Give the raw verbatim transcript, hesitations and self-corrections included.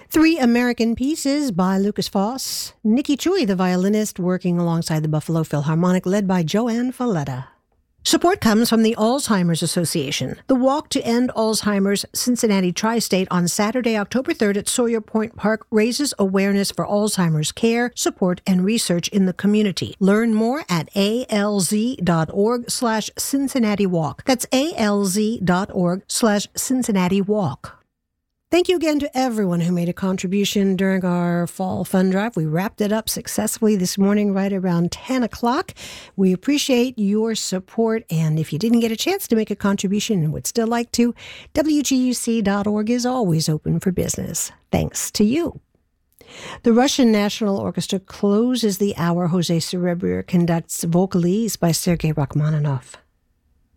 Three American Pieces by Lucas Foss. Nikki Chui, the violinist, working alongside the Buffalo Philharmonic, led by Joanne Falletta. Support comes from the Alzheimer's Association. The Walk to End Alzheimer's Cincinnati Tri-State on Saturday, October third at Sawyer Point Park raises awareness for Alzheimer's care, support, and research in the community. Learn more at alz.org slash Cincinnati Walk. That's alz.org slash Cincinnati Walk. Thank you again to everyone who made a contribution during our fall fund drive. We wrapped it up successfully this morning right around ten o'clock. We appreciate your support, and if you didn't get a chance to make a contribution and would still like to, W G U C dot org is always open for business. Thanks to you. The Russian National Orchestra closes the hour. Jose Cerebrier conducts Vocalise by Sergei Rachmaninoff.